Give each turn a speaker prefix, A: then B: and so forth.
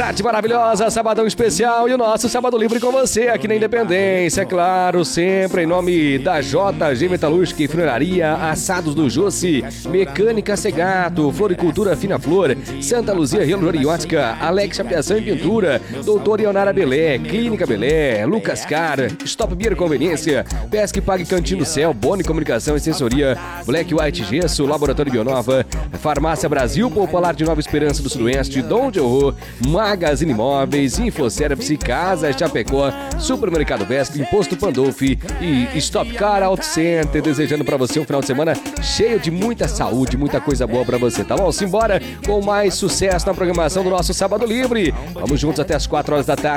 A: tarde maravilhosa, sabadão especial e o nosso Sábado Livre com você aqui na Independência, claro, sempre em nome da JG Metalúrgica e Funilaria, Assados do Jossi, Mecânica Segato, Floricultura Fina Flor, Santa Luzia Reloriótica, Alex Chapeação e Pintura, Doutor Ionara Belé, Clínica Belé, Lucas Car, Stop Beer Conveniência, Pesque Pague Cantinho do Céu, Boni Comunicação e Sensoria, Black White Gesso, Laboratório Bionova, Farmácia Brasil, Popular de Nova Esperança do Sudoeste, Dom de Horror, Magazine Imóveis, Infoservice, Casa Chapecó, Supermercado Vesco, Imposto Pandolfi e Stop Car Auto Center, desejando pra você um final de semana cheio de muita saúde, muita coisa boa pra você, tá bom? Simbora com mais sucesso na programação do nosso Sábado Livre. Vamos juntos até as 4 horas da tarde.